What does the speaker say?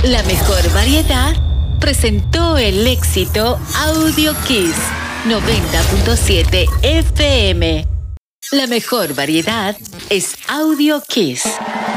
La mejor variedad presentó el éxito Audio Kiss 90.7 FM. La mejor variedad es Audio Kiss.